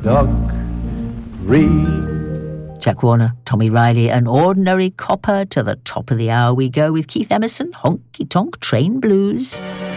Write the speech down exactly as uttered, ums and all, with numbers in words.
Doc Reed. Jack Warner, Tommy Riley, An Ordinary Copper. To the top of the hour we go with Keith Emerson, Honky Tonk Train Blues.